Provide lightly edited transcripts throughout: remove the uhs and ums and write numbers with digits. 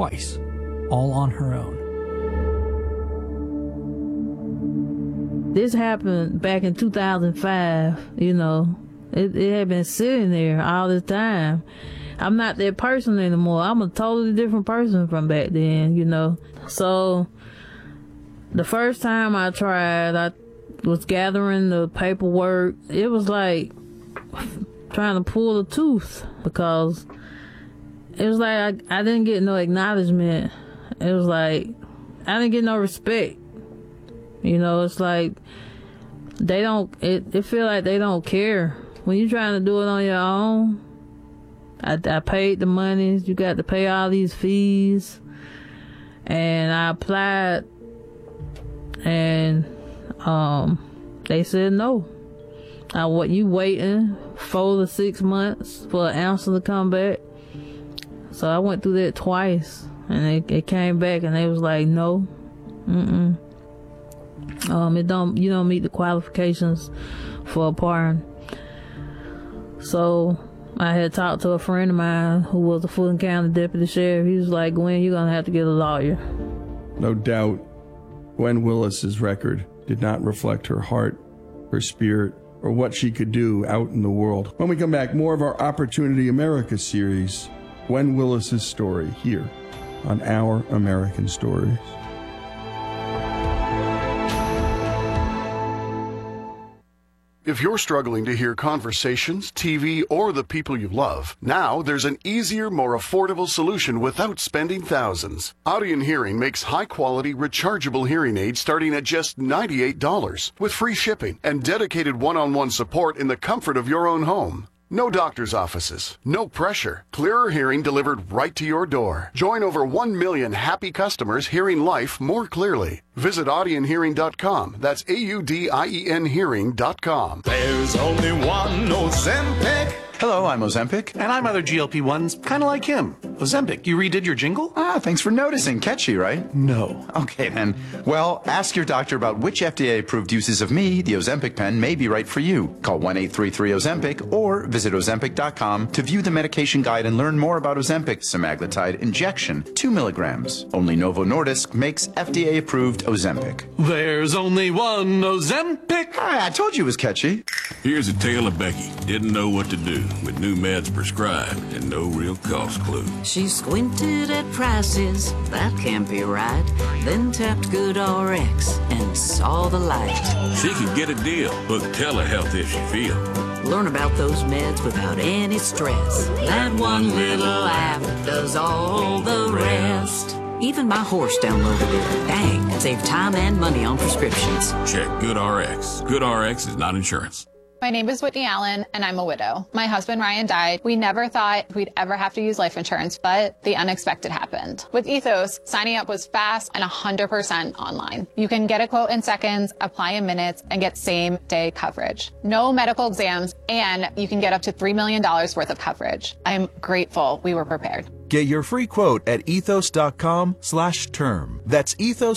twice, all on her own. This happened back in 2005, you know. It had been sitting there all this time. I'm not that person anymore. I'm a totally different person from back then, you know. So the first time I tried, I was gathering the paperwork. It was like trying to pull a tooth, because it was like I didn't get no acknowledgement. It was like I didn't get no respect. You know, it's like it feel like they don't care. When you're trying to do it on your own, I paid the money. You got to pay all these fees. And I applied, and they said no. You waiting 4 to 6 months for an answer to come back. So I went through that twice, and it came back, and they was like, no, you don't meet the qualifications for a pardon. So I had talked to a friend of mine who was a Fulton County deputy sheriff. He was like, Gwen, you're gonna have to get a lawyer. No doubt, Gwen Willis's record did not reflect her heart, her spirit, or what she could do out in the world. When we come back, more of our Opportunity America series, Gwen Willis's story, here on Our American Stories. If you're struggling to hear conversations, TV, or the people you love, now there's an easier, more affordable solution without spending thousands. Audion Hearing makes high-quality, rechargeable hearing aids starting at just $98 with free shipping and dedicated one-on-one support in the comfort of your own home. No doctor's offices, no pressure. Clearer hearing delivered right to your door. Join over 1 million happy customers hearing life more clearly. Visit audionhearing.com. That's AUDIEN hearing.com. There's only one Ozempic. Hello, I'm Ozempic. And I'm other GLP-1s, kind of like him. Ozempic, you redid your jingle? Ah, thanks for noticing. Catchy, right? No. Okay, then. Well, ask your doctor about which FDA-approved uses of me, the Ozempic pen, may be right for you. Call 1-833-OZEMPIC or visit Ozempic.com to view the medication guide and learn more about Ozempic semaglutide injection, 2 milligrams. Only Novo Nordisk makes FDA-approved Ozempic. There's only one Ozempic. I told you it was catchy. Here's a tale of Becky. Didn't know what to do with new meds prescribed and no real cost clue. She squinted at prices, that can't be right. Then tapped GoodRx and saw the light. She could get a deal. Book telehealth if she feel. Learn about those meds without any stress. That one little app does all the rest. Even my horse downloaded it. Bang! Save time and money on prescriptions. Check GoodRx. GoodRx is not insurance. My name is Whitney Allen, and I'm a widow. My husband, Ryan, died. We never thought we'd ever have to use life insurance, but the unexpected happened. With Ethos, signing up was fast and 100% online. You can get a quote in seconds, apply in minutes, and get same-day coverage. No medical exams, and you can get up to $3 million worth of coverage. I'm grateful we were prepared. Get your free quote at ethos.com/term. That's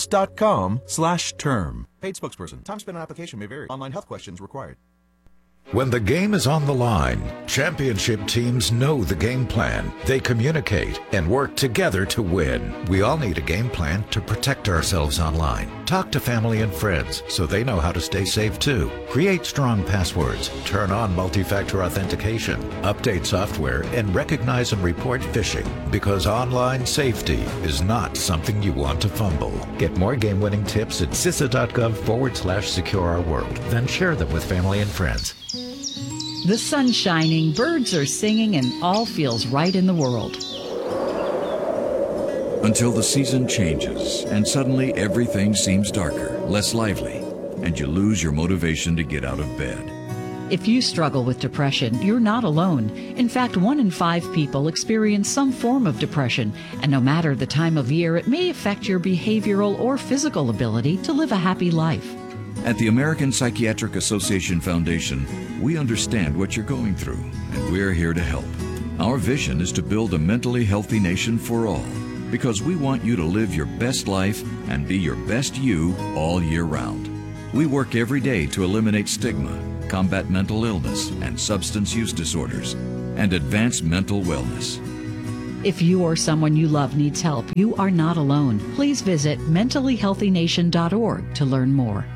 ethos.com/term. Paid spokesperson. Time spent on application may vary. Online health questions required. When the game is on the line, championship teams know the game plan. They communicate and work together to win. We all need a game plan to protect ourselves online. Talk to family and friends so they know how to stay safe too. Create strong passwords, turn on multi-factor authentication, update software, and recognize and report phishing, because online safety is not something you want to fumble. Get more game-winning tips at CISA.gov/secure-our-world. Then share them with family and friends. The sun's shining, birds are singing, and all feels right in the world. Until the season changes, and suddenly everything seems darker, less lively, and you lose your motivation to get out of bed. If you struggle with depression, you're not alone. In fact, 1 in 5 people experience some form of depression, and no matter the time of year, it may affect your behavioral or physical ability to live a happy life. At the American Psychiatric Association Foundation, we understand what you're going through, and we're here to help. Our vision is to build a mentally healthy nation for all, because we want you to live your best life and be your best you all year round. We work every day to eliminate stigma, combat mental illness and substance use disorders, and advance mental wellness. If you or someone you love needs help, you are not alone. Please visit mentallyhealthynation.org to learn more.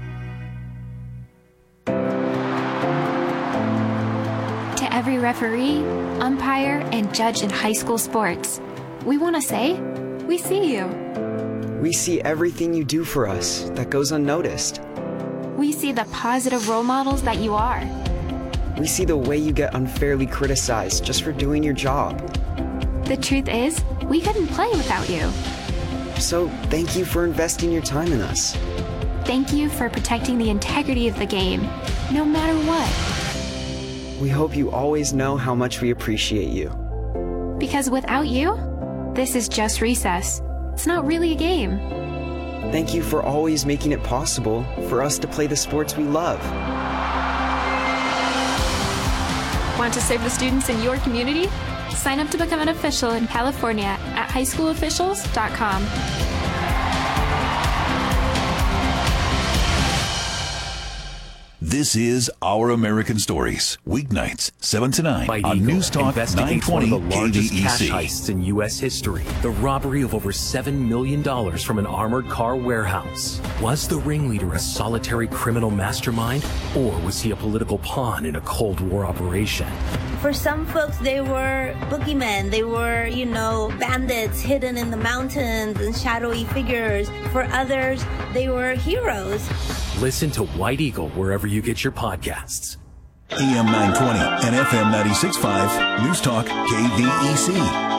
To every referee, umpire, and judge in high school sports, we want to say, we see you. We see everything you do for us that goes unnoticed. We see the positive role models that you are. We see the way you get unfairly criticized just for doing your job. The truth is, we couldn't play without you. So thank you for investing your time in us. Thank you for protecting the integrity of the game, no matter what. We hope you always know how much we appreciate you. Because without you, this is just recess. It's not really a game. Thank you for always making it possible for us to play the sports we love. Want to serve the students in your community? Sign up to become an official in California at highschoolofficials.com. This is Our American Stories, weeknights, 7 to 9 White on Eagle News Talk investigates 920 one of the largest cash KDEC. heists in U.S. history. The robbery of over $7 million from an armored car warehouse. Was the ringleader a solitary criminal mastermind, or was he a political pawn in a Cold War operation? For some folks, they were boogeymen. They were, bandits hidden in the mountains and shadowy figures. For others, they were heroes. Listen to White Eagle wherever you get your podcasts. AM 920 and FM 96.5, News Talk KDEC.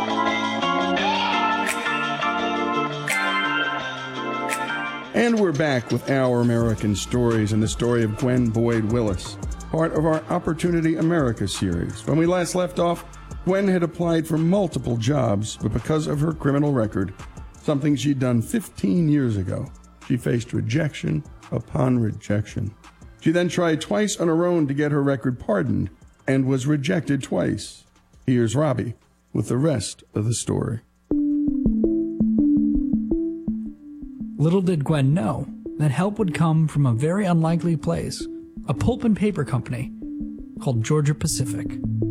And we're back with Our American Stories and the story of Gwen Boyd Willis, part of our Opportunity America series. When we last left off, Gwen had applied for multiple jobs, but because of her criminal record, something she'd done 15 years ago, she faced rejection upon rejection. She then tried twice on her own to get her record pardoned and was rejected twice. Here's Robbie with the rest of the story. Little did Gwen know that help would come from a very unlikely place, a pulp and paper company called Georgia Pacific.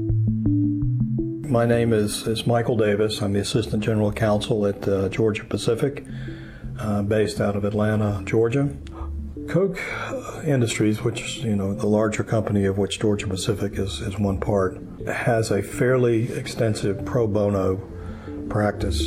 My name is Michael Davis. I'm the Assistant General Counsel at Georgia Pacific, based out of Atlanta, Georgia. Koch Industries, which the larger company of which Georgia Pacific is one part, has a fairly extensive pro bono practice.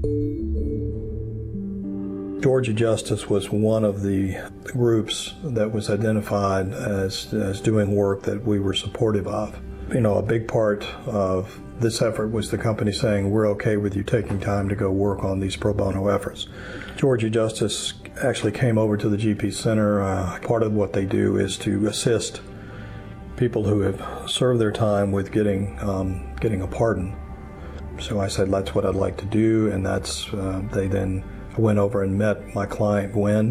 Georgia Justice was one of the groups that was identified as doing work that we were supportive of. A big part of this effort was the company saying, we're okay with you taking time to go work on these pro bono efforts. Georgia Justice actually came over to the GP Center. Part of what they do is to assist people who have served their time with getting a pardon. So I said, that's what I'd like to do, and that's they then went over and met my client, Gwen.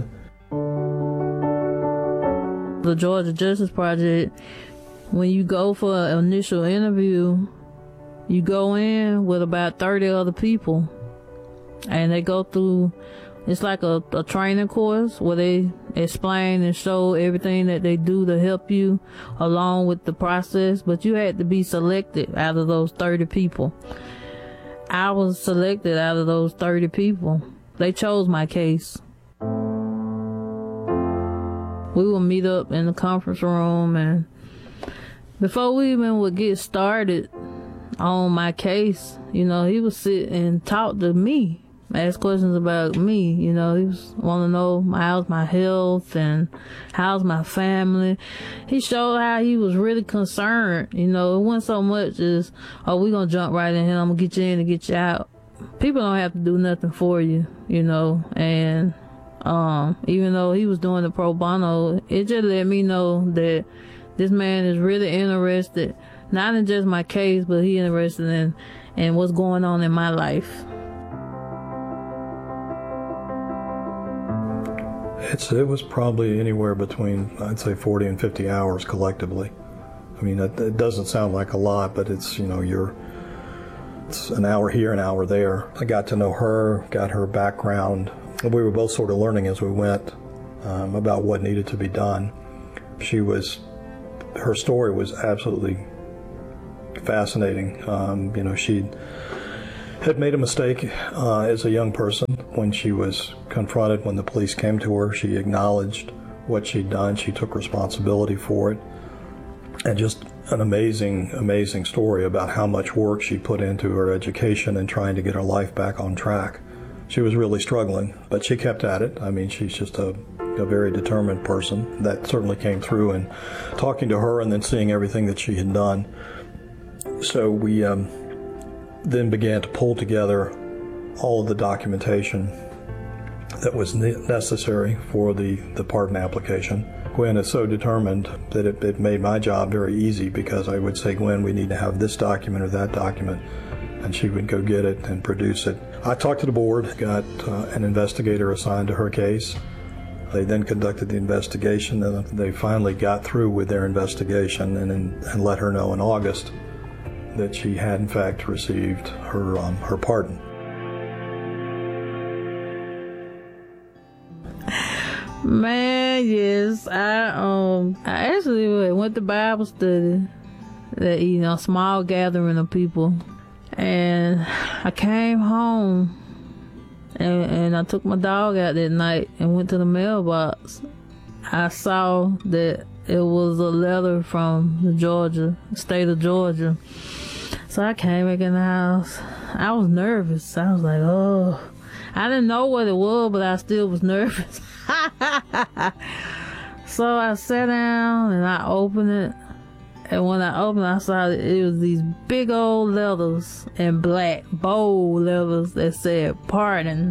The Georgia Justice Project, when you go for an initial interview, you go in with about 30 other people, and they go through, it's like a training course where they explain and show everything that they do to help you along with the process, but you had to be selected out of those 30 people. I was selected out of those 30 people. They chose my case. We would meet up in the conference room, and before we even would get started on my case, he would sit and talk to me, ask questions about me. He was want to know how's my health and how's my family. He showed how he was really concerned. It wasn't so much as, oh, we're going to jump right in here, I'm going to get you in and get you out. People don't have to do nothing for you, and even though he was doing the pro bono, it just let me know that this man is really interested, not in just my case, but he interested in what's going on in my life. It was probably anywhere between, I'd say, 40 and 50 hours collectively. I mean, it doesn't sound like a lot, but it's it's an hour here, an hour there. I got to know her, got her background. We were both sort of learning as we went about what needed to be done. Her story was absolutely fascinating. She had made a mistake as a young person. When she was confronted, when the police came to her, she acknowledged what she'd done. She took responsibility for it. And just an amazing, amazing story about how much work she put into her education and trying to get her life back on track. She was really struggling, but she kept at it. I mean, she's just a very determined person. That certainly came through in talking to her and then seeing everything that she had done. So we then began to pull together all of the documentation that was necessary for the pardon application. Gwen is so determined that it made my job very easy, because I would say, Gwen, we need to have this document or that document, and she would go get it and produce it. I talked to the board, got an investigator assigned to her case. They then conducted the investigation, and they finally got through with their investigation and let her know in August that she had in fact received her pardon. Man, yes, I actually went to Bible study, that small gathering of people, and I came home and I took my dog out that night and went to the mailbox. I saw that it was a letter from the state of Georgia. So I came back in the house. I was nervous. I was like, oh, I didn't know what it was, but I still was nervous. So I sat down and I opened it, and when I opened it, I saw that it was these big old letters in black, bold letters that said pardon.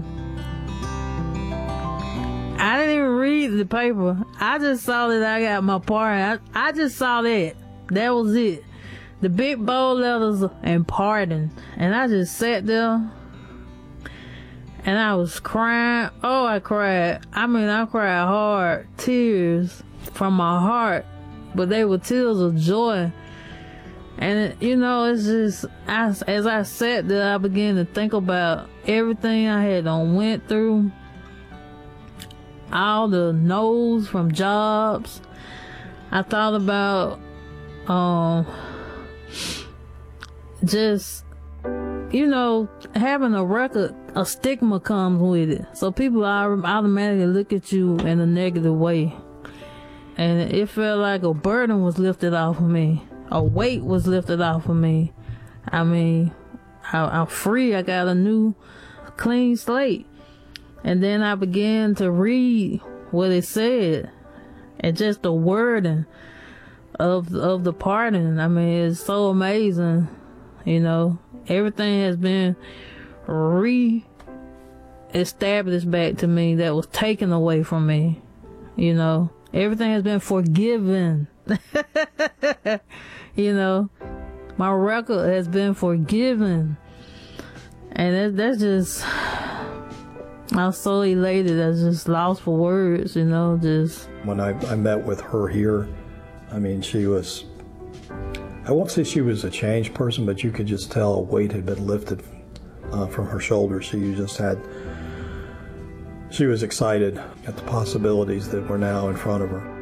I didn't even read the paper. I just saw that I got my pardon. I just saw that. That was it. The big bold letters and pardon. And I just sat there and I was crying. Oh, I cried. I mean, I cried hard. Tears from my heart. But they were tears of joy. And, it's just, as I sat there, I began to think about everything I had went through. All the no's from jobs. I thought about, just, having a record, a stigma comes with it. So people automatically look at you in a negative way. And it felt like a burden was lifted off of me. A weight was lifted off of me. I mean, I'm free. I got a new clean slate. And then I began to read what it said. And just the wording of the pardon. I mean, it's so amazing. Everything has been re-established back to me that was taken away from me. Everything has been forgiven. My record has been forgiven. And that's just, I was so elated. I was just lost for words, just. When I met with her here, I mean, she was, I won't say she was a changed person, but you could just tell a weight had been lifted from her shoulders. She was excited at the possibilities that were now in front of her.